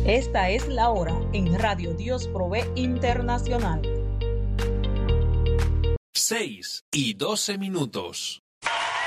Esta es la hora en Radio Dios Provee Internacional. 6:12.